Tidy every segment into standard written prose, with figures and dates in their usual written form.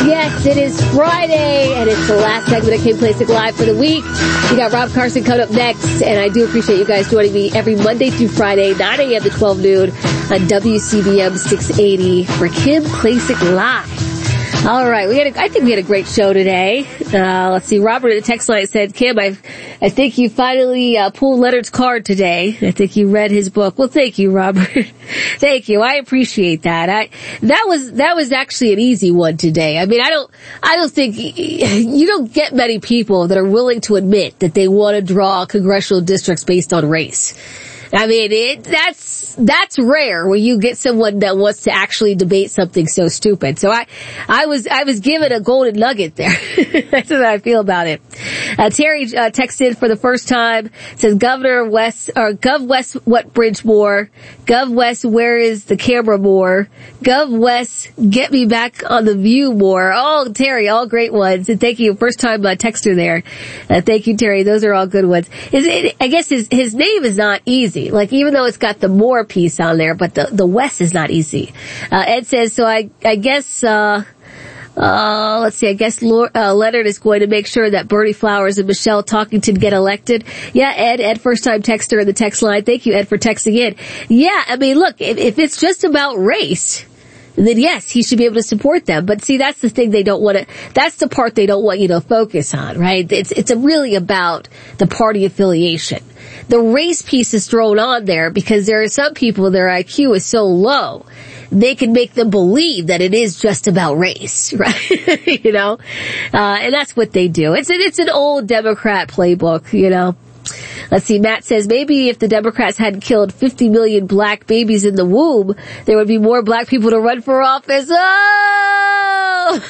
Yes, it is Friday, and it's the last segment of Kim Klacik Live for the week. We got Rob Carson coming up next, and I do appreciate you guys joining me every Monday through Friday, 9 a.m. to 12 noon on WCBM 680 for Kim Klacik Live. All right, I think we had a great show today. Let's see, Robert in the text line said, Kim, I think you finally pulled Leonard's card today. I think you read his book. Well, thank you, Robert. Thank you. I appreciate that. That was actually an easy one today. I mean, I don't think you don't get many people that are willing to admit that they want to draw congressional districts based on race. I mean, that's rare when you get someone that wants to actually debate something so stupid. So I was given a golden nugget there. That's what I feel about it. Terry texted for the first time, says Gov West, what bridge more? Gov West, where is the camera more? Gov West, get me back on the view more. Oh, Terry, all great ones. And thank you, first time texter there. Thank you, Terry. Those are all good ones. I guess his name is not easy. Like, even though it's got the more piece on there, but the West is not easy. Ed says, so I guess, let's see, I guess Leonard is going to make sure that Bernie Flowers and Michelle Talkington get elected. Yeah, Ed, first time texter in the text line. Thank you, Ed, for texting in. Yeah, I mean, look, if it's just about race, then yes, he should be able to support them. But see, that's the thing that's the part they don't want you to focus on, right? It's really about the party affiliation. The race piece is thrown on there because there are some people, their IQ is so low, they can make them believe that it is just about race, right? You know? And that's what they do. It's an old Democrat playbook, you know? Let's see, Matt says, maybe if the Democrats hadn't killed 50 million black babies in the womb, there would be more black people to run for office. Oh!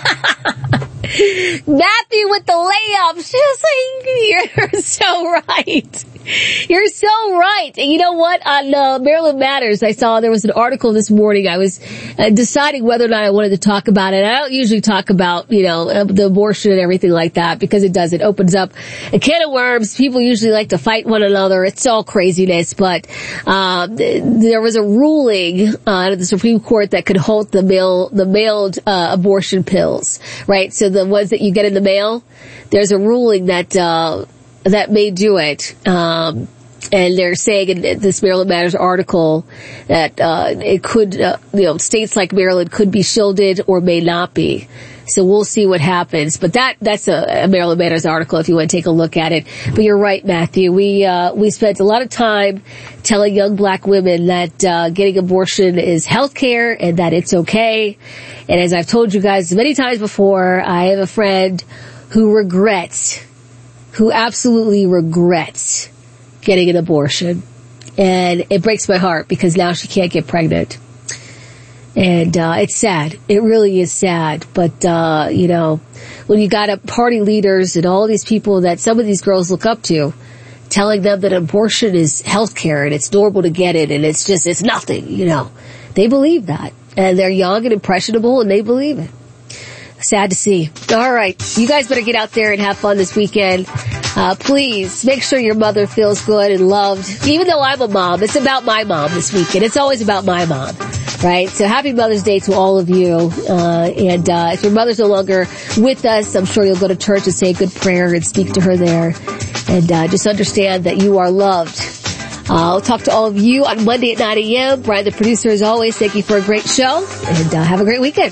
Matthew with the layup. She's like, you're so right. You're so right. And you know what? On Maryland Matters, I saw there was an article this morning. I was deciding whether or not I wanted to talk about it. I don't usually talk about, the abortion and everything like that because it opens up a can of worms. People usually like to fight one another. It's all craziness. But there was a ruling out of the Supreme Court that could halt the mailed abortion pills, right? So the ones that you get in the mail, there's a ruling that may do it. And they're saying in this Maryland Matters article that it could, states like Maryland could be shielded or may not be. So we'll see what happens. But that's a Maryland Matters article if you want to take a look at it. But you're right, Matthew. We spent a lot of time telling young black women that getting abortion is health care and that it's okay. And as I've told you guys many times before, I have a friend who absolutely regrets getting an abortion. And it breaks my heart because now she can't get pregnant. And it's sad. It really is sad. But, when you got party leaders and all these people that some of these girls look up to, telling them that abortion is health care and it's normal to get it and it's nothing, they believe that. And they're young and impressionable and they believe it. Sad to see. All right. You guys better get out there and have fun this weekend. Please make sure your mother feels good and loved. Even though I'm a mom, it's about my mom this weekend. It's always about my mom, right? So happy Mother's Day to all of you. And if your mother's no longer with us, I'm sure you'll go to church and say a good prayer and speak to her there. And just understand that you are loved. I'll talk to all of you on Monday at 9 a.m. Brian, the producer, as always, thank you for a great show. And have a great weekend.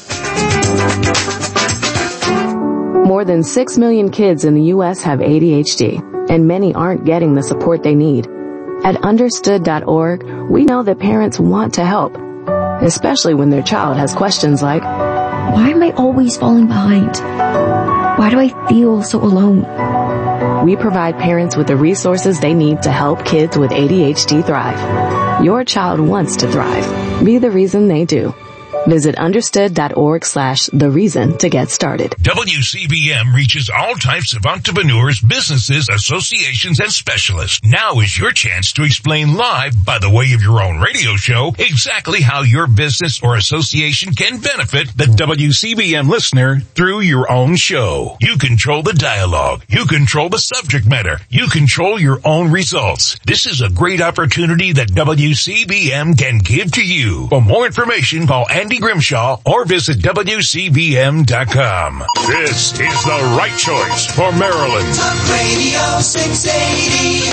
More than 6 million kids in the U.S. have ADHD, and many aren't getting the support they need. At Understood.org, we know that parents want to help, especially when their child has questions like, why am I always falling behind? Why do I feel so alone? We provide parents with the resources they need to help kids with ADHD thrive. Your child wants to thrive. Be the reason they do. Visit understood.org/thereason to get started. WCBM reaches all types of entrepreneurs, businesses, associations, and specialists. Now is your chance to explain live, by the way of your own radio show, exactly how your business or association can benefit the WCBM listener through your own show. You control the dialogue. You control the subject matter. You control your own results. This is a great opportunity that WCBM can give to you. For more information, call Andy Randy Grimshaw, or visit WCBM.com. This is the right choice for Maryland. Talk Radio 680,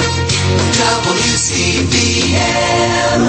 WCBM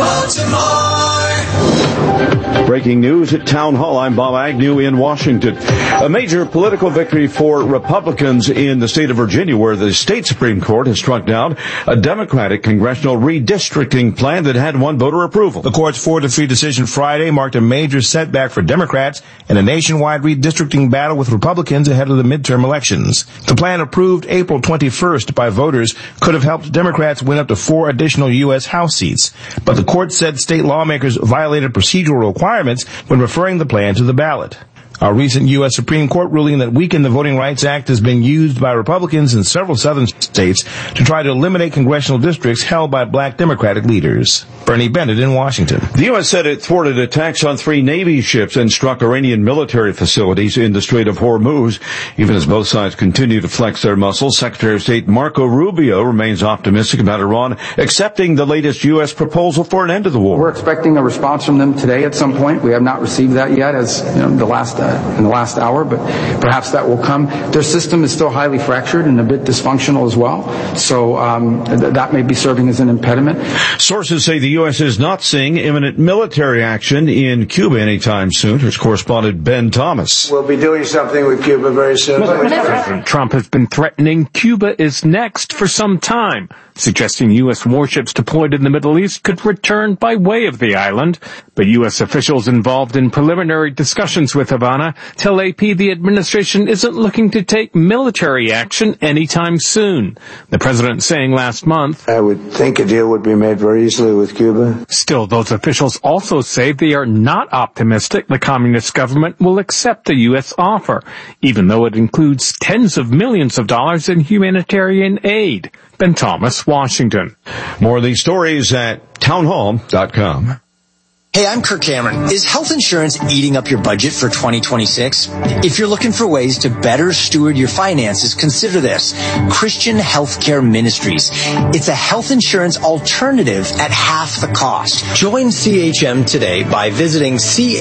Baltimore. Breaking news at Town Hall. I'm Bob Agnew in Washington. A major political victory for Republicans in the state of Virginia, where the state Supreme Court has struck down a Democratic congressional redistricting plan that had won voter approval. The court's 4-3 decision Friday marked a major setback for Democrats in a nationwide redistricting battle with Republicans ahead of the midterm elections. The plan, approved April 21st by voters, could have helped Democrats win up to 4 additional U.S. House seats. But the court said state lawmakers violated procedural requirements when referring the plan to the ballot. A recent U.S. Supreme Court ruling that weakened the Voting Rights Act has been used by Republicans in several southern states to try to eliminate congressional districts held by black Democratic leaders. Bernie Bennett in Washington. The U.S. said it thwarted attacks on 3 Navy ships and struck Iranian military facilities in the Strait of Hormuz. Even as both sides continue to flex their muscles, Secretary of State Marco Rubio remains optimistic about Iran accepting the latest U.S. proposal for an end to the war. We're expecting a response from them today at some point. We have not received that yet, as you know, in the last hour, but perhaps that will come. Their system is still highly fractured and a bit dysfunctional as well, so that may be serving as an impediment. Sources say the U.S. is not seeing imminent military action in Cuba anytime soon. Here's correspondent Ben Thomas. We'll be doing something with Cuba very soon. President Trump has been threatening Cuba is next for some time, suggesting U.S. warships deployed in the Middle East could return by way of the island. But U.S. officials involved in preliminary discussions with Havana tell AP the administration isn't looking to take military action anytime soon. The president saying last month, I would think a deal would be made very easily with Cuba. Still, those officials also say they are not optimistic the communist government will accept the U.S. offer, even though it includes tens of millions of dollars in humanitarian aid. Ben Thomas, Washington. More of these stories at townhall.com. Hey, I'm Kirk Cameron. Is health insurance eating up your budget for 2026? If you're looking for ways to better steward your finances, consider this. Christian Healthcare Ministries. It's a health insurance alternative at half the cost. Join CHM today by visiting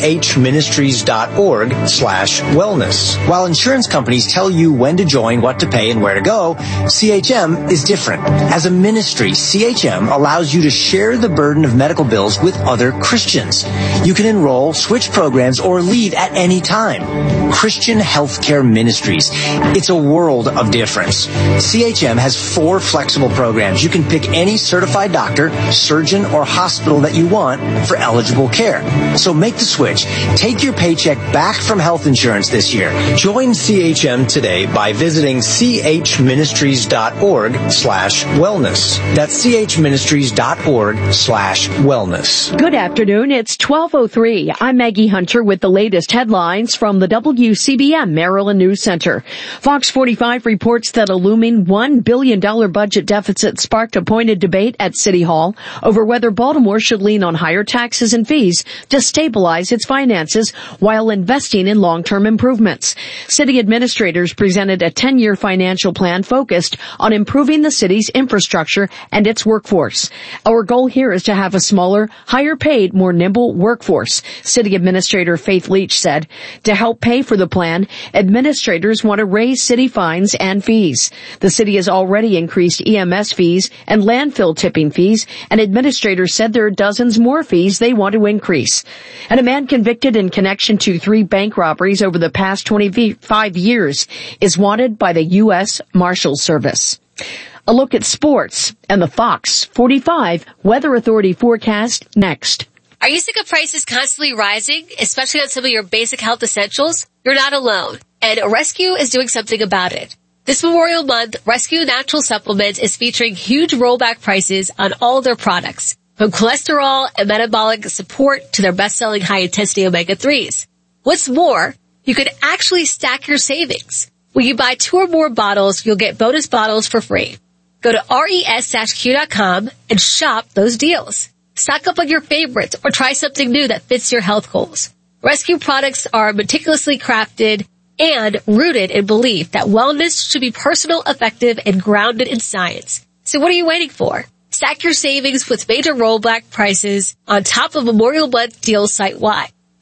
chministries.org/wellness. While insurance companies tell you when to join, what to pay, and where to go, CHM is different. As a ministry, CHM allows you to share the burden of medical bills with other Christians. You can enroll, switch programs, or leave at any time. Christian Healthcare Ministries. It's a world of difference. CHM has 4 flexible programs. You can pick any certified doctor, surgeon, or hospital that you want for eligible care. So make the switch. Take your paycheck back from health insurance this year. Join CHM today by visiting chministries.org/wellness. That's chministries.org/wellness. Good afternoon. It's 12:03. I'm Maggie Hunter with the latest headlines from the WCBM Maryland News Center. Fox 45 reports that a looming $1 billion budget deficit sparked a pointed debate at City Hall over whether Baltimore should lean on higher taxes and fees to stabilize its finances while investing in long-term improvements. City administrators presented a 10-year financial plan focused on improving the city's infrastructure and its workforce. Our goal here is to have a smaller, higher-paid, more nimble workforce, City Administrator Faith Leach said. To help pay for the plan, administrators want to raise city fines and fees. The city has already increased EMS fees and landfill tipping fees, and administrators said there are dozens more fees they want to increase. And a man convicted in connection to 3 bank robberies over the past 25 years is wanted by the U.S. Marshals Service. A look at sports and the Fox 45 Weather Authority forecast next. Are you sick of prices constantly rising, especially on some of your basic health essentials? You're not alone, and Rescue is doing something about it. This Memorial Month, Rescue Natural Supplements is featuring huge rollback prices on all their products, from cholesterol and metabolic support to their best-selling high-intensity omega-3s. What's more, you can actually stack your savings. When you buy 2 or more bottles, you'll get bonus bottles for free. Go to res-q.com and shop those deals. Stock up on your favorites or try something new that fits your health goals. Rescue products are meticulously crafted and rooted in belief that wellness should be personal, effective, and grounded in science. So what are you waiting for? Stack your savings with major rollback prices on top of Memorial Month deals site-wide.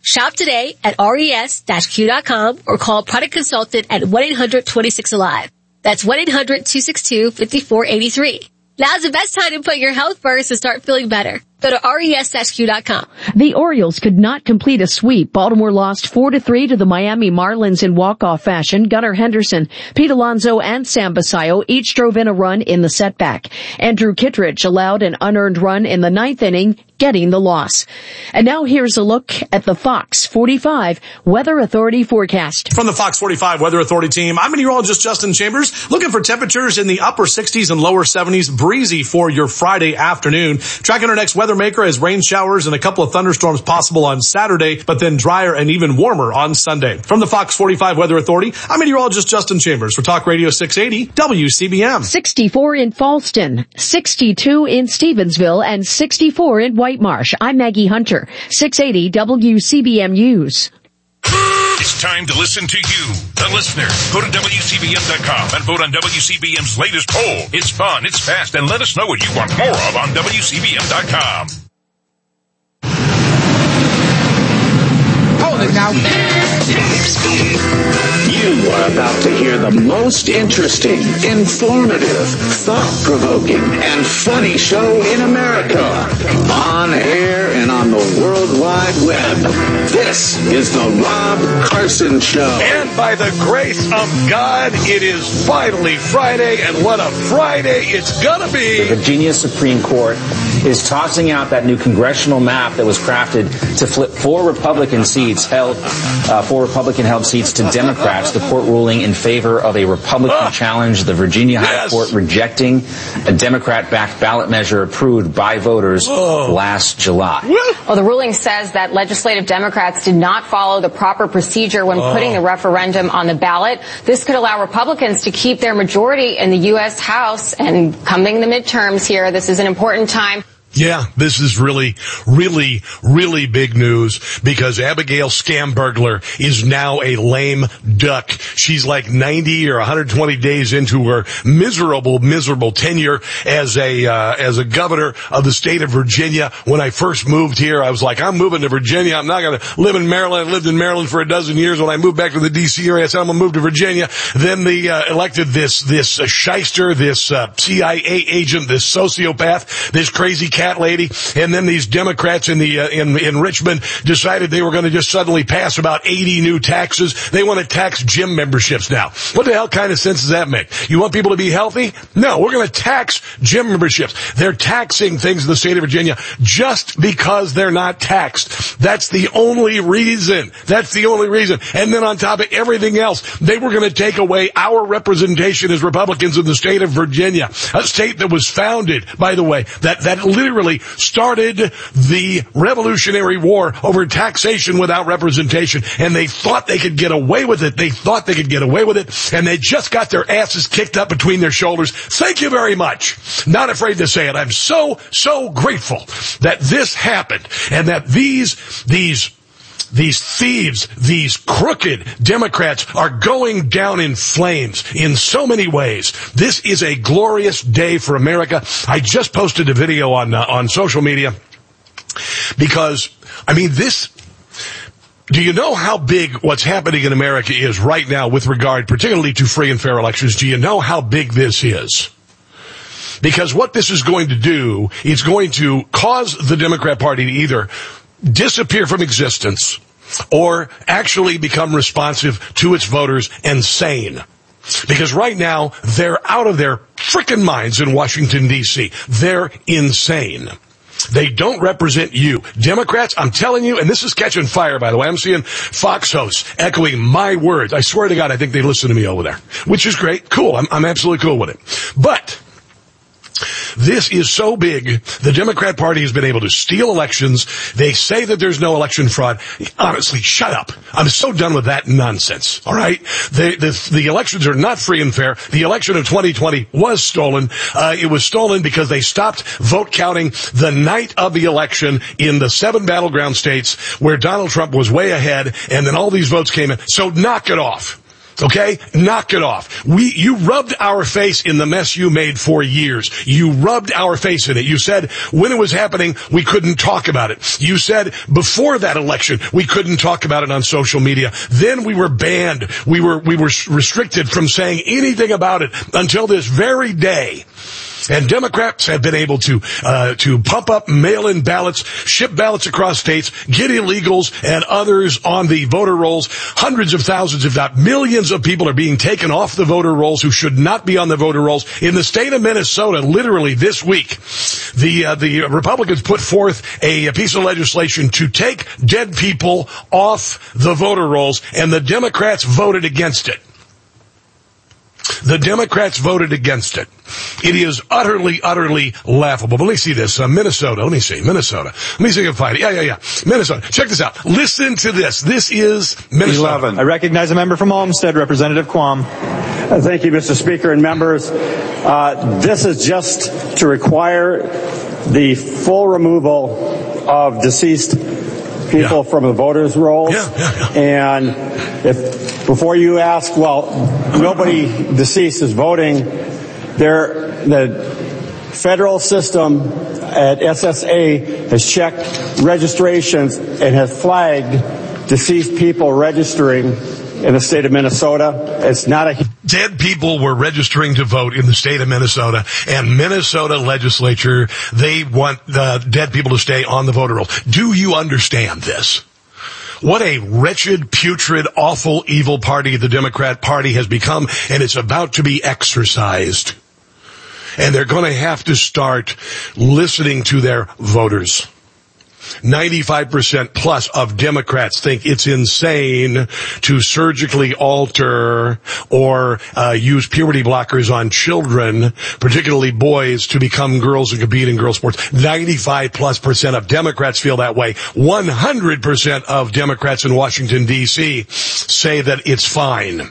Shop today at res-q.com or call product consultant at 1-800-26-ALIVE. That's 1-800-262-5483. Now's the best time to put your health first and start feeling better. Go to res-q.com. The Orioles could not complete a sweep. Baltimore lost 4-3 to the Miami Marlins in walk-off fashion. Gunnar Henderson, Pete Alonso, and Sam Basayo each drove in a run in the setback. Andrew Kittredge allowed an unearned run in the ninth inning, getting the loss. And now here's a look at the Fox 45 Weather Authority forecast. From the Fox 45 Weather Authority team, I'm meteorologist Justin Chambers, looking for temperatures in the upper 60s and lower 70s, breezy for your Friday afternoon. Tracking our next weather maker as rain showers and a couple of thunderstorms possible on Saturday, but then drier and even warmer on Sunday. From the Fox 45 Weather Authority, I'm meteorologist Justin Chambers for Talk Radio 680 WCBM. 64 in Falston, 62 in Stevensville, and 64 in White Marsh. I'm Maggie Hunter, 680 WCBM News. It's time to listen to you, the listener. Go to WCBM.com and vote on WCBM's latest poll. It's fun, it's fast, and let us know what you want more of on WCBM.com. Hold it now. You are about to hear the most interesting, informative, thought-provoking, and funny show in America. On air and on the World Wide Web. This is the Rob Carson Show. And by the grace of God, it is finally Friday, and what a Friday it's gonna be. The Virginia Supreme Court is tossing out that new congressional map that was crafted to flip four Republican Republican-held seats to Democrats. The court ruling in favor of a Republican challenge. The Virginia High Court rejecting a Democrat-backed ballot measure approved by voters last July. Well, the ruling says that legislative Democrats did not follow the proper procedure when putting the referendum on the ballot. This could allow Republicans to keep their majority in the U.S. House, and coming the midterms here, this is an important time. Yeah, this is really, really, really big news because Abigail Scambergler is now a lame duck. She's like 90 or 120 days into her miserable tenure as a governor of the state of Virginia. When I first moved here, I was like, I'm moving to Virginia. I'm not going to live in Maryland. I lived in Maryland for a dozen years. When I moved back to the D.C. area, I said, I'm going to move to Virginia. Then they elected this shyster, this CIA agent, this sociopath, this crazy cat lady, and then these Democrats in Richmond decided they were going to just suddenly pass about 80 new taxes. They want to tax gym memberships now. What the hell kind of sense does that make? You want people to be healthy? No, we're going to tax gym memberships. They're taxing things in the state of Virginia just because they're not taxed. That's the only reason. And then on top of everything else, they were going to take away our representation as Republicans in the state of Virginia, a state that was founded, by the way, that literally started the Revolutionary War over taxation without representation, and they thought they could get away with it. And they just got their asses kicked up between their shoulders. Thank you very much. Not afraid to say it. I'm so grateful that this happened, and that these thieves, these crooked Democrats are going down in flames in so many ways. This is a glorious day for America. I just posted a video on social media because, I mean, do you know how big what's happening in America is right now with regard particularly to free and fair elections? Do you know how big this is? Because what this is going to do, it's going to cause the Democrat Party to either disappear from existence or actually become responsive to its voters and sane. Because right now, they're out of their frickin' minds in Washington, D.C. They're insane. They don't represent you. Democrats, I'm telling you, and this is catching fire, by the way. I'm seeing Fox hosts echoing my words. I swear to God, I think they listen to me over there, which is great. Cool. I'm absolutely cool with it. But this is so big, the Democrat Party has been able to steal elections. They say that there's no election fraud. Honestly, shut up. I'm so done with that nonsense, all right? The elections are not free and fair. The election of 2020 was stolen. It was stolen because they stopped vote counting the night of the election in the 7 battleground states where Donald Trump was way ahead, and then all these votes came in. So knock it off. Okay? Knock it off. You rubbed our face in the mess you made for years. You rubbed our face in it. You said when it was happening, we couldn't talk about it. You said before that election, we couldn't talk about it on social media. Then we were banned. We were restricted from saying anything about it until this very day. And Democrats have been able to pump up mail-in ballots, ship ballots across states, get illegals and others on the voter rolls. Hundreds of thousands, if not millions of people are being taken off the voter rolls who should not be on the voter rolls. In the state of Minnesota, literally this week, the Republicans put forth a piece of legislation to take dead people off the voter rolls, and the Democrats voted against it. The Democrats voted against it. It is utterly, utterly laughable. But let me see this. Minnesota. Let me see. Minnesota. Let me see if I can find it. Yeah. Minnesota. Check this out. Listen to this. This is Minnesota. 11. I recognize a member from Olmsted, Representative Quam. Thank you, Mr. Speaker and members. This is just to require the full removal of deceased people from the voters' rolls. And if before you ask, well, nobody deceased is voting, the federal system at SSA has checked registrations and has flagged deceased people registering in the state of Minnesota. It's not a... Dead people were registering to vote in the state of Minnesota, and Minnesota legislature, they want the dead people to stay on the voter rolls. Do you understand this? What a wretched, putrid, awful, evil party the Democrat Party has become, and it's about to be exorcised. And they're going to have to start listening to their voters. 95% plus of Democrats think it's insane to surgically alter or use puberty blockers on children, particularly boys, to become girls and compete in girl sports. 95+% of Democrats feel that way. 100% of Democrats in Washington, D.C. say that it's fine.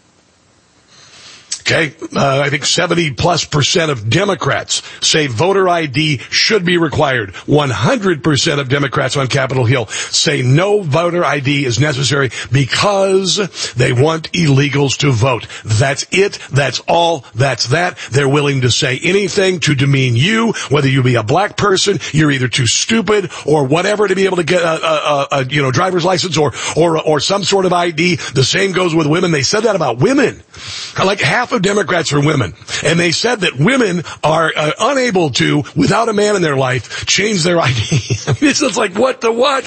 Okay, I think 70+% of Democrats say voter ID should be required. 100% of Democrats on Capitol Hill say no voter ID is necessary because they want illegals to vote. That's it. That's all. That's that. They're willing to say anything to demean you, whether you be a black person, you're either too stupid or whatever to be able to get a driver's license or some sort of ID. The same goes with women. They said that about women. Like half of Democrats are women, and they said that women are unable to, without a man in their life, change their ID. I mean, it's just like, what?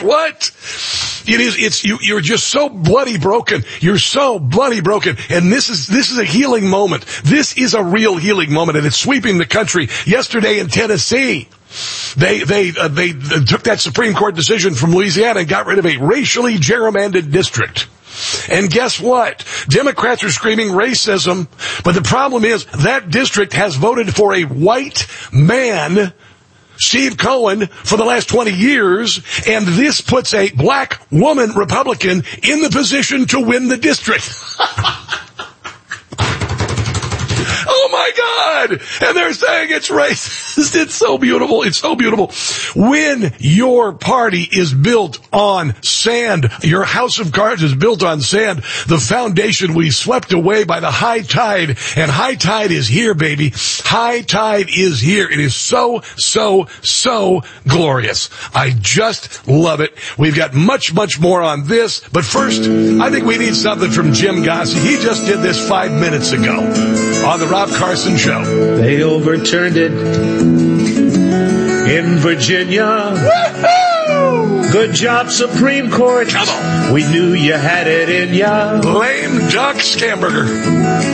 You're just so bloody broken. You're so bloody broken. And this is a healing moment. This is a real healing moment, and it's sweeping the country. Yesterday in Tennessee, they took that Supreme Court decision from Louisiana and got rid of a racially gerrymandered district. And guess what? Democrats are screaming racism, but the problem is that district has voted for a white man, Steve Cohen, for the last 20 years, and this puts a black woman Republican in the position to win the district. Oh my God! And they're saying it's racist. It's so beautiful. It's so beautiful. When your party is built on sand, your house of cards is built on sand, the foundation we swept away by the high tide, and high tide is here, baby. High tide is here. It is so, so, so glorious. I just love it. We've got much, much more on this, but first, I think we need something from Jim Gossi. He just did this 5 minutes ago on the Rob Carson Show. They overturned it in Virginia. Woo-hoo! Good job, Supreme Court. Come on. We knew you had it in ya. Lame duck Scamberger.